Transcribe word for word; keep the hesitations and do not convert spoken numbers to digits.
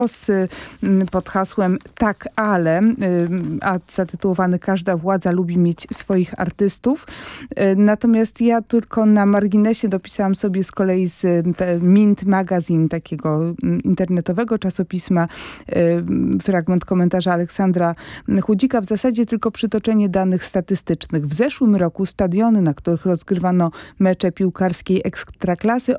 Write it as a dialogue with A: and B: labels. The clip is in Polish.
A: pod hasłem Tak, ale, a zatytułowany Każda władza lubi mieć swoich artystów. Natomiast ja tylko na marginesie dopisałam sobie z kolei z Mint Magazine, takiego internetowego czasopisma, fragment komentarza Aleksandra Chudzika. W zasadzie tylko przytoczenie danych statystycznych. W zeszłym roku stadiony, na których rozgrywano mecze piłkarskiej ekstraklasy,